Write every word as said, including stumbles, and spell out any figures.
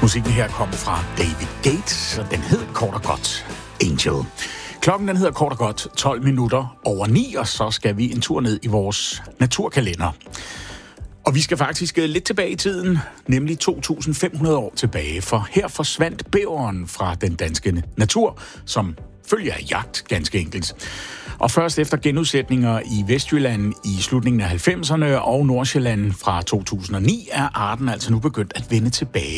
Musikken her kommer fra David Gates, og den hed kort og godt Angel. Klokken den hedder kort og godt tolv minutter over ni, og så skal vi en tur ned i vores naturkalender. Og vi skal faktisk lidt tilbage i tiden, nemlig to tusind fem hundrede år tilbage, for her forsvandt bæveren fra den danske natur, som følger af jagt, ganske enkelt. Og først efter genudsætninger i Vestjylland i slutningen af halvfemserne og Nordsjælland fra to tusind og ni, er arten altså nu begyndt at vende tilbage